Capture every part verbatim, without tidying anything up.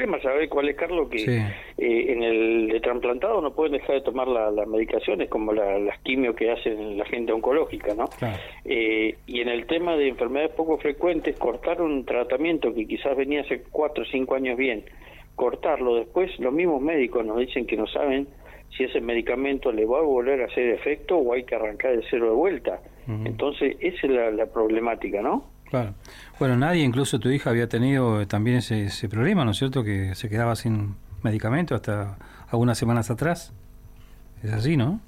problema, ¿sabes cuál es, Carlos? Que Sí. eh, en el de trasplantado no pueden dejar de tomar la- las medicaciones, como la, las quimio que hacen la gente oncológica, ¿no? Claro. Eh, y en el tema de enfermedades poco frecuentes, cortar un tratamiento que quizás venía hace cuatro o cinco años bien, cortarlo después, los mismos médicos nos dicen que no saben si ese medicamento le va a volver a hacer efecto o hay que arrancar de cero de vuelta. Ujú. Entonces, esa es la, la problemática, ¿no? Claro. Bueno, nadie, incluso tu hija, había tenido eh, también ese, ese problema, ¿no es cierto? Que se quedaba sin medicamento hasta algunas semanas atrás. Es así, ¿no?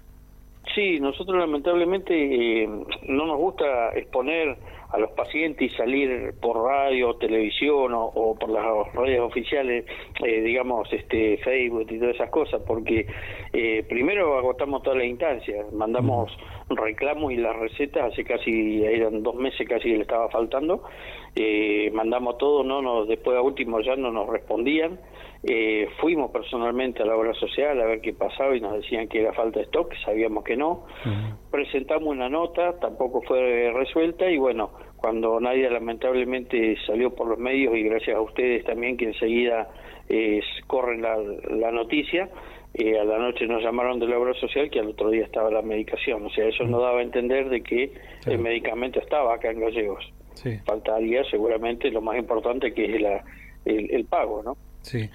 Sí, nosotros lamentablemente eh, no nos gusta exponer a los pacientes y salir por radio, televisión o, o por las redes oficiales, eh, digamos, este Facebook y todas esas cosas, porque eh, primero agotamos todas las instancias, mandamos reclamos y las recetas hace casi, eran dos meses casi que le estaba faltando, eh, mandamos todo, no nos, después a último ya no nos respondían. Eh, fuimos personalmente a la obra social a ver qué pasaba y nos decían que era falta de stock, sabíamos que no. Uh-huh. Presentamos una nota, tampoco fue resuelta y bueno, cuando Nadia lamentablemente salió por los medios y gracias a ustedes también que enseguida eh, corren la, la noticia, eh, a la noche nos llamaron de la obra social que al otro día estaba la medicación, o sea, eso uh-huh. nos daba a entender de que sí. el medicamento estaba acá en Gallegos. Sí. Faltaría seguramente lo más importante que es la, el, el pago, ¿no? Sí.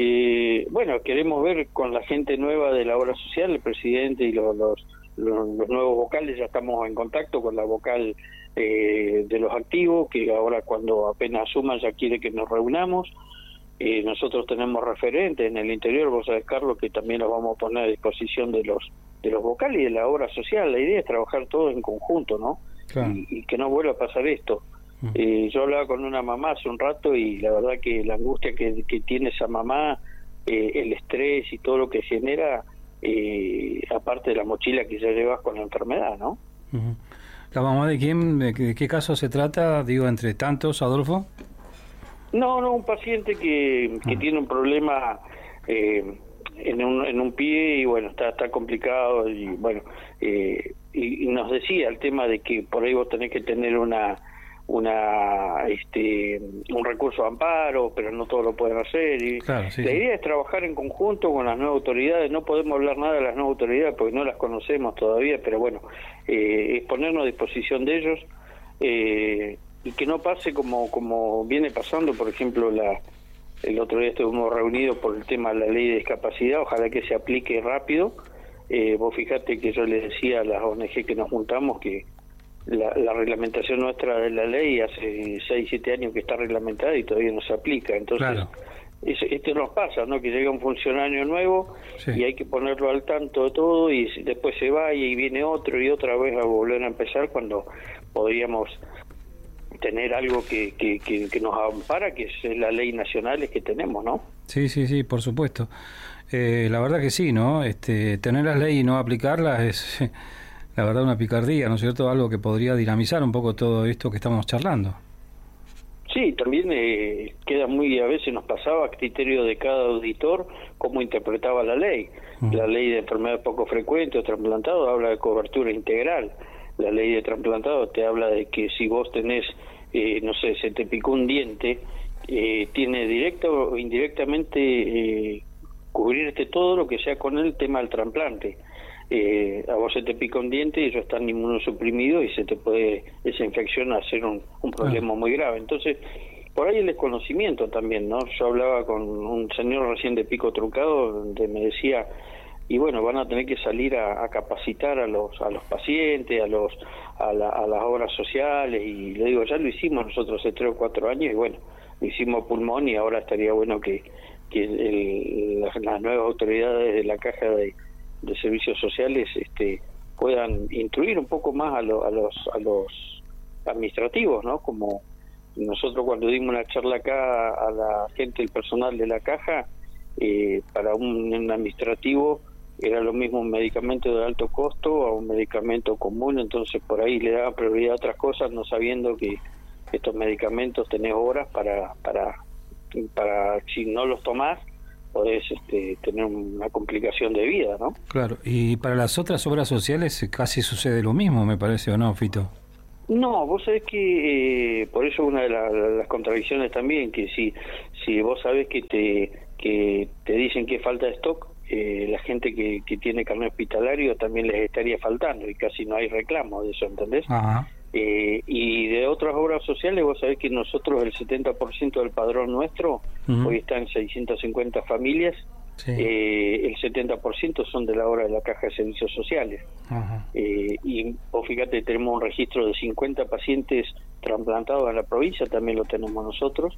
Y bueno, queremos ver con la gente nueva de la obra social, el presidente y los, los, los, los nuevos vocales, ya estamos en contacto con la vocal eh, de los activos, que ahora cuando apenas asuman ya quiere que nos reunamos. Eh, nosotros tenemos referentes en el interior, vos sabés, Carlos, que también los vamos a poner a disposición de los de los vocales y de la obra social. La idea es trabajar todos en conjunto, ¿no? Claro. Y, y que no vuelva a pasar esto. Eh, yo hablaba con una mamá hace un rato y la verdad que la angustia que, que tiene esa mamá, eh, el estrés y todo lo que genera, eh, aparte de la mochila que ya llevas con la enfermedad, ¿no? Uh-huh. ¿La mamá de quién, de, de qué caso se trata, digo, entre tantos, Adolfo? No, no, un paciente que, que uh-huh. tiene un problema eh, en, un, en un pie y bueno, está, está complicado y bueno, eh, y, y nos decía el tema de que por ahí vos tenés que tener una una este un recurso de amparo, pero no todos lo pueden hacer y claro, sí, la sí. idea es trabajar en conjunto con las nuevas autoridades. No podemos hablar nada de las nuevas autoridades porque no las conocemos todavía, pero bueno, eh, es ponernos a disposición de ellos eh, y que no pase como como viene pasando. Por ejemplo, la el otro día estuvimos reunidos por el tema de la ley de discapacidad, ojalá que se aplique rápido. Eh, vos fijate que yo les decía a las O N G que nos juntamos que La, la reglamentación nuestra de la ley hace seis, siete años que está reglamentada y todavía no se aplica. Entonces, claro. es, esto nos pasa, ¿no? Que llega un funcionario nuevo sí. y hay que ponerlo al tanto de todo y después se va y viene otro y otra vez a volver a empezar cuando podríamos tener algo que, que, que, que nos ampara, que es la ley nacional que tenemos, ¿no? Sí, sí, sí, por supuesto. Eh, la verdad que sí, ¿no? Este, tener las leyes y no aplicarlas es... La verdad, una picardía, ¿no es cierto? Algo que podría dinamizar un poco todo esto que estamos charlando. Sí, también eh, queda muy, a veces nos pasaba a criterio de cada auditor cómo interpretaba la ley. Uh-huh. La ley de enfermedades poco frecuentes o trasplantados habla de cobertura integral. La ley de trasplantado te habla de que si vos tenés, eh, no sé, se te picó un diente, eh, tiene directa o indirectamente eh, cubrirte todo lo que sea con el tema del trasplante. Eh, a vos se te pica un diente y ellos están inmunosuprimidos y se te puede esa infección hacer un, un problema ah. muy grave. Entonces, por ahí el desconocimiento también, ¿no? Yo hablaba con un señor recién de pico truncado donde me decía, y bueno, van a tener que salir a, a capacitar a los a los pacientes, a los a, la, a las obras sociales, y le digo, ya lo hicimos nosotros hace tres o cuatro años y bueno, lo hicimos pulmón y ahora estaría bueno que, que el, las, las nuevas autoridades de la Caja de de servicios sociales este puedan instruir un poco más a, lo, a los a los administrativos, ¿no? Como nosotros cuando dimos una charla acá a la gente, el personal de la caja, eh, para un, un administrativo era lo mismo un medicamento de alto costo a un medicamento común, entonces por ahí le daban prioridad a otras cosas, no sabiendo que estos medicamentos tenés horas para para para si no los tomás podés este, tener una complicación de vida, ¿no? Claro, y para las otras obras sociales casi sucede lo mismo, me parece, ¿o no, Fito? No, vos sabés que eh, por eso una de la, las contradicciones también, que si si vos sabés que te que te dicen que falta de stock, eh, la gente que, que tiene carnet hospitalario también les estaría faltando y casi no hay reclamo de eso, ¿entendés? Ajá. Eh, y de otras obras sociales, vos sabés que nosotros el setenta por ciento del padrón nuestro, uh-huh. hoy está en seiscientas cincuenta familias, sí. eh, el setenta por ciento son de la obra de la Caja de Servicios Sociales. Uh-huh. eh, y vos fíjate, tenemos un registro de cincuenta pacientes trasplantados en la provincia, también lo tenemos nosotros,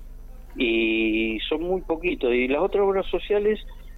y son muy poquitos. Y las otras obras sociales,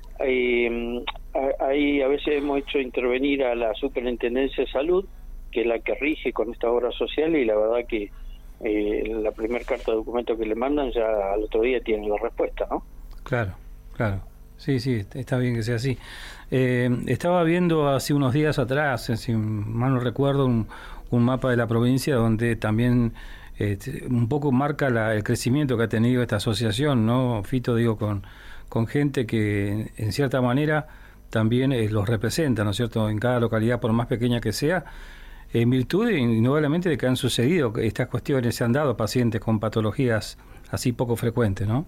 eh, ahí a veces hemos hecho intervenir a la Superintendencia de Salud, que es la que rige con estas obras sociales, y la verdad que eh, la primera carta de documento que le mandan ya al otro día tienen la respuesta, ¿no? Claro, claro. Sí, sí, está bien que sea así. Eh, estaba viendo hace unos días atrás, si mal no recuerdo, un, un mapa de la provincia donde también eh, un poco marca la, el crecimiento que ha tenido esta asociación, ¿no, Fito? Digo, con, con gente que en cierta manera también eh, los representa, ¿no es cierto?, en cada localidad, por más pequeña que sea, en virtud indudablemente de que han sucedido estas cuestiones, se han dado pacientes con patologías así poco frecuentes, ¿no?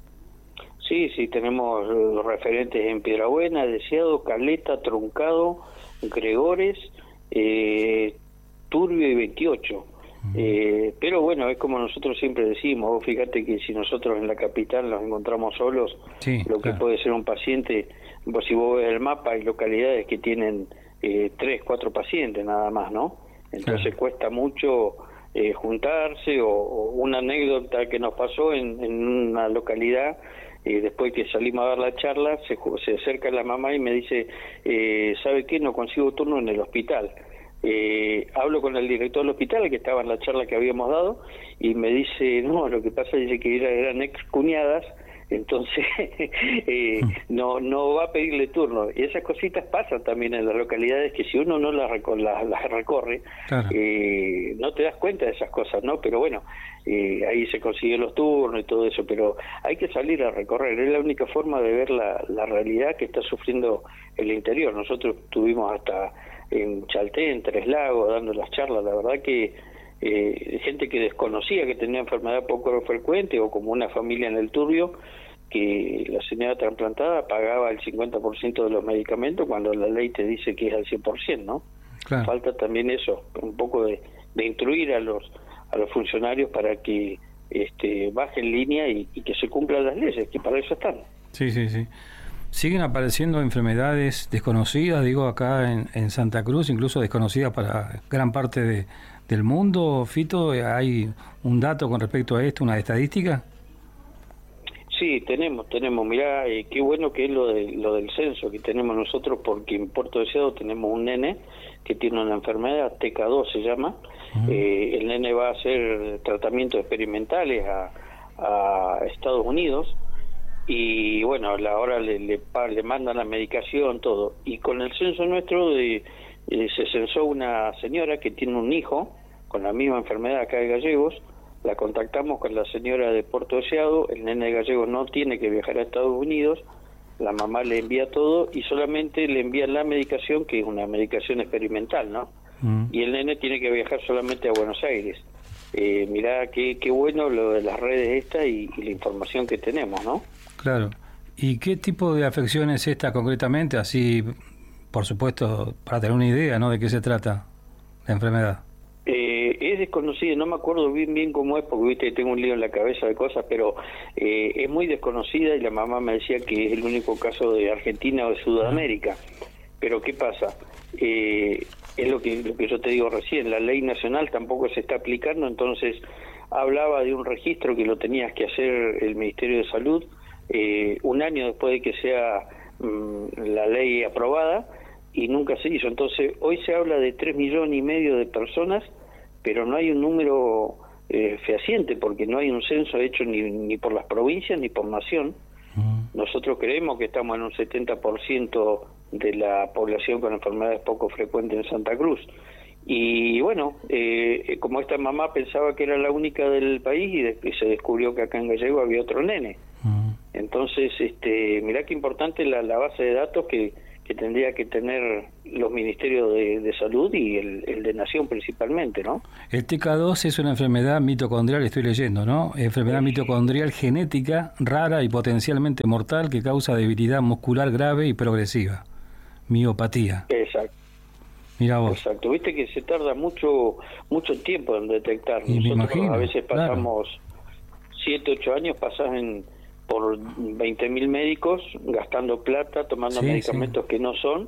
Sí, sí, tenemos los referentes en Piedrabuena, Deseado, Caleta, Truncado, Gregores, eh, Turbio y veintiocho. Uh-huh. Eh, pero bueno, es como nosotros siempre decimos, vos fíjate que si nosotros en la capital nos encontramos solos, sí, lo claro. que puede ser un paciente, vos si vos ves el mapa, hay localidades que tienen Eh, tres, cuatro pacientes nada más, ¿no? Entonces claro. cuesta mucho eh, juntarse, o, o una anécdota que nos pasó en, en una localidad, eh, después que salimos a dar la charla, se, se acerca la mamá y me dice, eh, ¿sabe qué? No consigo turno en el hospital. Eh, hablo con el director del hospital, que estaba en la charla que habíamos dado, y me dice, no, lo que pasa es que eran ex cuñadas, entonces eh, no no va a pedirle turno. Y esas cositas pasan también en las localidades, que si uno no las, reco- las, las recorre, claro. eh, no te das cuenta de esas cosas, ¿no? Pero bueno, eh, ahí se consiguen los turnos y todo eso, pero hay que salir a recorrer, es la única forma de ver la, la realidad que está sufriendo el interior. Nosotros estuvimos hasta en Chalté, en Tres Lagos, dando las charlas, la verdad que eh, gente que desconocía que tenía enfermedad poco frecuente, o como una familia en el Turbio, que la señora trasplantada pagaba el cincuenta por ciento de los medicamentos cuando la ley te dice que es al cien por ciento, ¿no? Claro. Falta también eso, un poco de, de instruir a los a los funcionarios para que este bajen línea y, y que se cumplan las leyes, que para eso están. Sí, sí, sí. Siguen apareciendo enfermedades desconocidas, digo, acá en, en Santa Cruz, incluso desconocidas para gran parte de, del mundo. Fito, ¿hay un dato con respecto a esto, una estadística? Sí, tenemos, tenemos. Mirá, eh, qué bueno que es lo, de, lo del censo que tenemos nosotros, porque en Puerto Deseado tenemos un nene que tiene una enfermedad, T K dos se llama. Uh-huh. Eh, el nene va a hacer tratamientos experimentales a, a Estados Unidos, y bueno, ahora le, le, le mandan la medicación, todo. Y con el censo nuestro de, eh, se censó una señora que tiene un hijo con la misma enfermedad acá de Gallegos. La contactamos con la señora de Puerto Deseado, el nene de Gallegos no tiene que viajar a Estados Unidos, la mamá le envía todo y solamente le envían la medicación, que es una medicación experimental, ¿no? Mm. Y el nene tiene que viajar solamente a Buenos Aires. Eh, mirá qué, qué bueno lo de las redes esta y, y la información que tenemos, ¿no? Claro. ¿Y qué tipo de afección es esta concretamente? Así, por supuesto, para tener una idea, ¿no?, de qué se trata la enfermedad. Eh, es desconocida, no me acuerdo bien bien cómo es, porque viste tengo un lío en la cabeza de cosas, pero eh, es muy desconocida, y la mamá me decía que es el único caso de Argentina o de Sudamérica. Pero ¿qué pasa? Eh, es lo que, lo que yo te digo recién, la ley nacional tampoco se está aplicando, entonces hablaba de un registro que lo tenías que hacer el Ministerio de Salud eh, un año después de que sea mmm, la ley aprobada, y nunca se hizo. Entonces hoy se habla de tres millones y medio de personas, pero no hay un número eh, fehaciente, porque no hay un censo hecho ni, ni por las provincias ni por nación. Uh-huh. Nosotros creemos que estamos en un setenta por ciento de la población con enfermedades poco frecuentes en Santa Cruz. Y bueno, eh, como esta mamá pensaba que era la única del país, y después se descubrió que acá en Gallego había otro nene. Uh-huh. Entonces, este, mirá qué importante la, la base de datos que que que tendría que tener los ministerios de, de salud y el, el de Nación principalmente, ¿no? El T K dos es una enfermedad mitocondrial, estoy leyendo, ¿no? Enfermedad sí. mitocondrial genética, rara y potencialmente mortal que causa debilidad muscular grave y progresiva. Miopatía. Exacto. Mira vos. Exacto. Viste que se tarda mucho mucho tiempo en detectar. Y Nosotros me imagino, a veces pasamos claro. siete, ocho años, pasás en por veinte mil médicos gastando plata, tomando sí, medicamentos sí. que no son,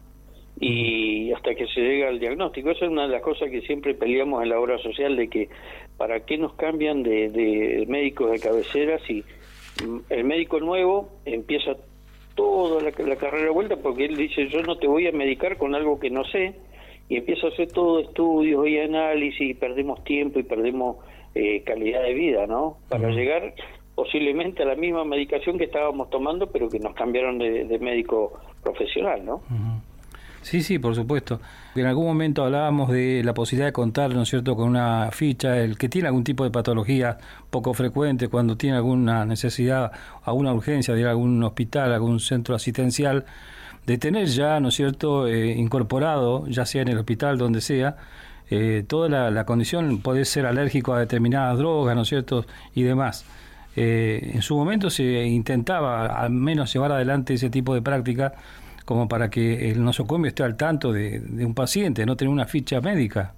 y hasta que se llega al diagnóstico. Esa es una de las cosas que siempre peleamos en la obra social, de que para qué nos cambian de, de médicos de cabecera si el médico nuevo empieza toda la, la carrera de vuelta, porque él dice, yo no te voy a medicar con algo que no sé, y empieza a hacer todo estudios y análisis, y perdemos tiempo y perdemos eh, calidad de vida, ¿no? Para uh-huh. llegar posiblemente a la misma medicación que estábamos tomando, pero que nos cambiaron de, de médico profesional, ¿no? Uh-huh. Sí, sí, por supuesto. En algún momento hablábamos de la posibilidad de contar, ¿no es cierto?, con una ficha, el que tiene algún tipo de patología poco frecuente, cuando tiene alguna necesidad, alguna urgencia de ir a algún hospital, algún centro asistencial, de tener ya, ¿no es cierto?, eh, incorporado, ya sea en el hospital, donde sea, eh, toda la, la condición, puede ser alérgico a determinadas drogas, ¿no es cierto?, y demás. Eh, en su momento se intentaba al menos llevar adelante ese tipo de práctica como para que el nosocomio esté al tanto de, de un paciente, no tener una ficha médica.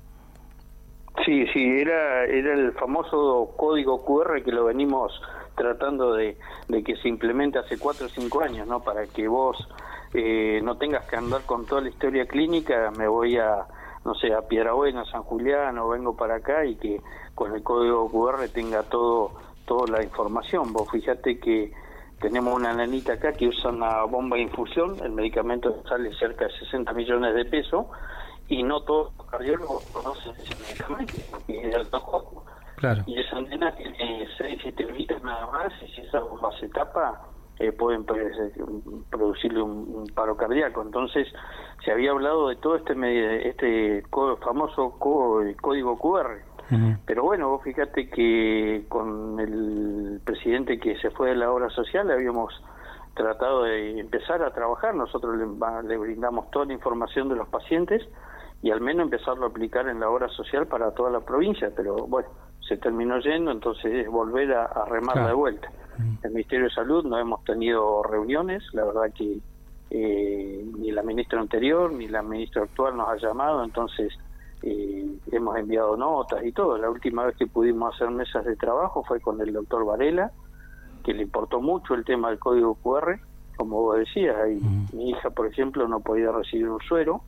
Sí, sí, era era el famoso código Q R que lo venimos tratando de, de que se implemente hace cuatro o cinco años, ¿no? Para que vos eh, no tengas que andar con toda la historia clínica, me voy a, no sé, a Piedrabuena, San Julián, o vengo para acá, y que con el código Q R tenga todo toda la información. Vos fíjate que tenemos una nenita acá que usa una bomba de infusión, el medicamento sale cerca de sesenta millones de pesos, y no todos los cardiólogos conocen ese medicamento, porque es de alto costo. Claro. Y esa nena tiene seis, siete horitas nada más, y si esa bomba se tapa, eh, pueden producirle un, un paro cardíaco. Entonces, se había hablado de todo este este famoso código Q R. Uh-huh. Pero bueno, vos fíjate que con el presidente que se fue de la obra social habíamos tratado de empezar a trabajar. Nosotros le, le brindamos toda la información de los pacientes y al menos empezarlo a aplicar en la obra social para toda la provincia, pero bueno, se terminó yendo, entonces es volver a, a remar claro. de vuelta. Uh-huh. El Ministerio de Salud no hemos tenido reuniones, la verdad que eh, ni la ministra anterior ni la ministra actual nos ha llamado, entonces Eh, hemos enviado notas y todo. La última vez que pudimos hacer mesas de trabajo fue con el doctor Varela, que le importó mucho el tema del código Q R, como vos decías. Y uh-huh. mi hija, por ejemplo, no podía recibir un suero,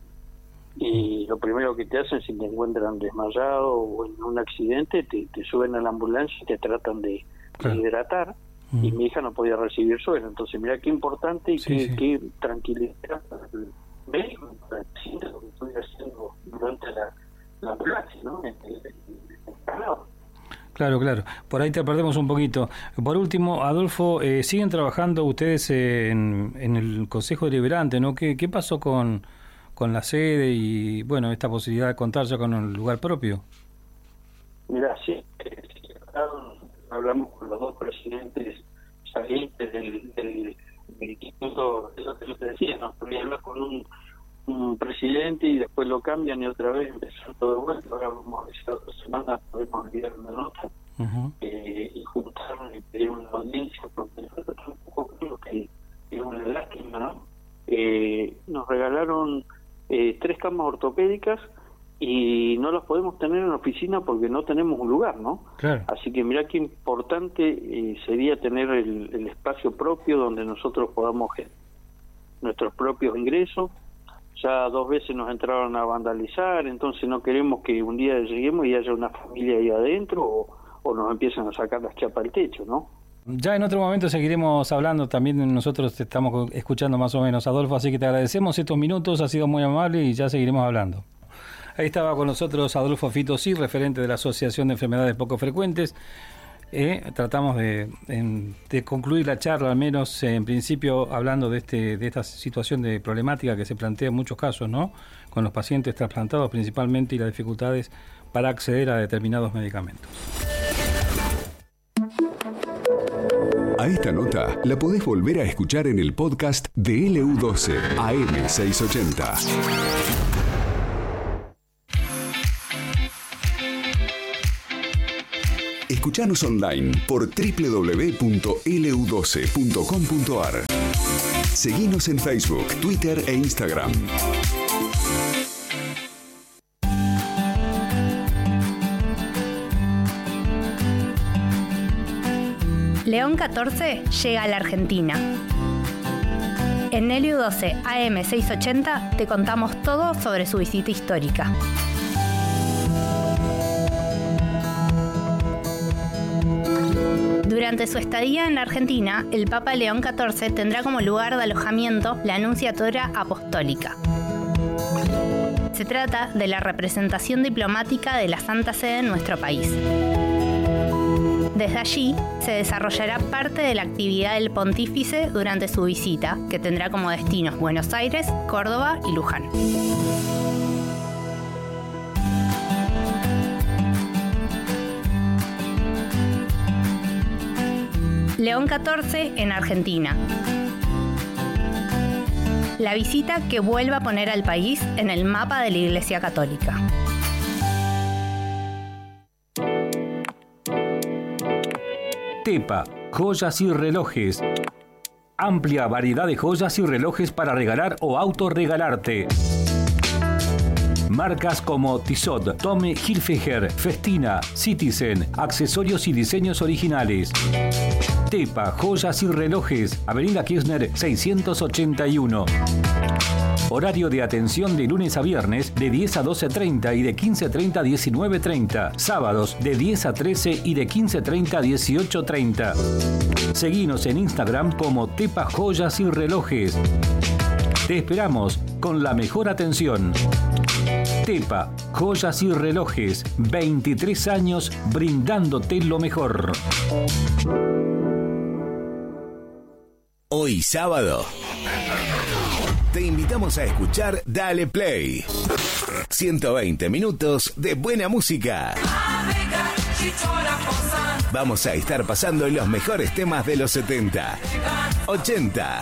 y lo primero que te hacen, si te encuentran desmayado o en un accidente, te, te suben a la ambulancia y te tratan de, claro. de hidratar, uh-huh. y mi hija no podía recibir suero. Entonces mira qué importante y sí, qué, sí. qué tranquilidad para el médico, para el paciente, lo que estoy haciendo durante la la ambulancia, ¿no? En el, en el claro, claro. Por ahí te perdemos un poquito. Por último, Adolfo, eh, siguen trabajando ustedes en, en el Consejo Deliberante, ¿no? ¿Qué, qué pasó con, con la sede y, bueno, esta posibilidad de contar ya con un lugar propio? Mira, sí, eh, hablamos con los dos presidentes salientes del, del, del instituto, eso que yo te decía, nos podía hablar con un un presidente y después lo cambian y otra vez empezar todo de vuelta. Ahora vamos a ver si la otra semana podemos enviar una nota uh-huh. eh, y juntarnos y pedir una audiencia, porque nosotros tampoco creo que es una lástima, ¿no? Eh, nos regalaron eh, tres camas ortopédicas y no las podemos tener en la oficina porque no tenemos un lugar, ¿no? Claro. Así que mirá qué importante eh, sería tener el, el espacio propio donde nosotros podamos generar nuestros propios ingresos. Ya dos veces nos entraron a vandalizar, entonces no queremos que un día lleguemos y haya una familia ahí adentro o, o nos empiecen a sacar las chapas al techo, ¿no? Ya en otro momento seguiremos hablando, también nosotros te estamos escuchando más o menos, Adolfo, así que te agradecemos estos minutos, ha sido muy amable y ya seguiremos hablando. Ahí estaba con nosotros Adolfo Fitosí, referente de la Asociación de Enfermedades Poco Frecuentes. Eh, tratamos de, en, de concluir la charla, al menos en principio, hablando de este de esta situación de problemática que se plantea en muchos casos, ¿no? Con los pacientes trasplantados principalmente y las dificultades para acceder a determinados medicamentos. A esta nota la podés volver a escuchar en el podcast de L U doce A M seiscientos ochenta. Escuchanos online por doble u doble u doble u punto L U doce punto com punto A R. Seguinos en Facebook, Twitter e Instagram. León catorce llega a la Argentina. En L U doce A M seiscientos ochenta te contamos todo sobre su visita histórica. Durante su estadía en la Argentina, el Papa León catorce tendrá como lugar de alojamiento la Anunciatura Apostólica. Se trata de la representación diplomática de la Santa Sede en nuestro país. Desde allí se desarrollará parte de la actividad del pontífice durante su visita, que tendrá como destinos Buenos Aires, Córdoba y Luján. León catorce en Argentina. La visita que vuelve a poner al país en el mapa de la Iglesia Católica. Tepa, joyas y relojes. Amplia variedad de joyas y relojes para regalar o autorregalarte. Marcas como Tissot, Tommy Hilfiger, Festina, Citizen, accesorios y diseños originales. Tepa, joyas y relojes, Avenida Kirchner seiscientos ochenta y uno. Horario de atención de lunes a viernes de diez a doce treinta y de quince treinta a diecinueve treinta. Sábados de diez a trece y de quince treinta a dieciocho treinta. Seguinos en Instagram como Tepa Joyas y Relojes. Te esperamos con la mejor atención. Tepa, joyas y relojes, veintitrés años brindándote lo mejor. Hoy sábado te invitamos a escuchar Dale Play. ciento veinte minutos de buena música. Vamos a estar pasando los mejores temas de los setenta, ochenta,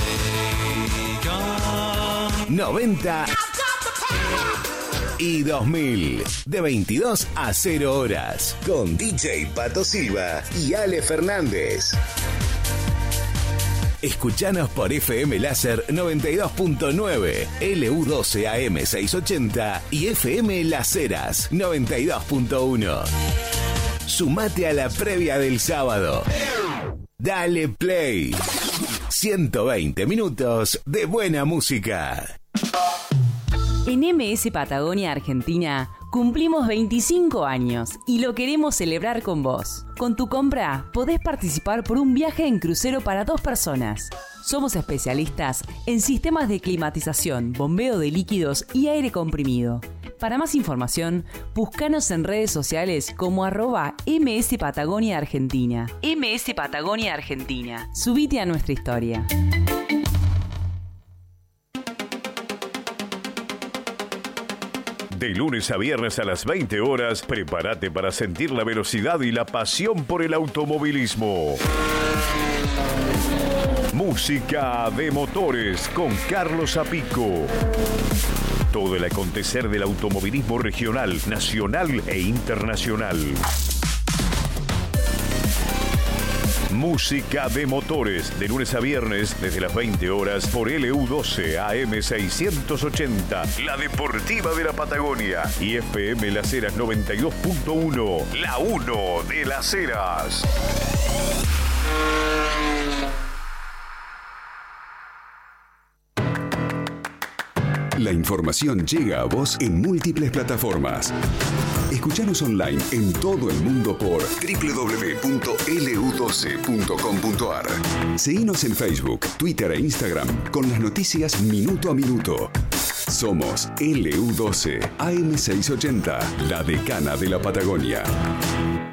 noventa y dos mil, de veintidós a cero horas, con D J Pato Silva y Ale Fernández. Escuchanos por F M Láser noventa y dos punto nueve, L U doce A M seiscientos ochenta y F M Las Heras noventa y dos punto uno. Sumate a la previa del sábado. Dale Play. ciento veinte minutos de buena música. En M S Patagonia Argentina cumplimos veinticinco años y lo queremos celebrar con vos. Con tu compra podés participar por un viaje en crucero para dos personas. Somos especialistas en sistemas de climatización, bombeo de líquidos y aire comprimido. Para más información, búscanos en redes sociales como arroba M S Patagonia Argentina. M S Patagonia Argentina. Subite a nuestra historia. De lunes a viernes a las veinte horas, prepárate para sentir la velocidad y la pasión por el automovilismo. Música de motores con Carlos Zapico. Todo el acontecer del automovilismo regional, nacional e internacional. Música de motores, de lunes a viernes desde las veinte horas por L U doce A M seiscientos ochenta, la deportiva de la Patagonia, y F M Las Heras noventa y dos punto uno, la uno de Las Heras. La información llega a vos en múltiples plataformas. Escuchanos online en todo el mundo por doble u doble u doble u punto L U doce punto com punto A R. Seguinos en Facebook, Twitter e Instagram con las noticias minuto a minuto. Somos L U doce A M seiscientos ochenta, la decana de la Patagonia.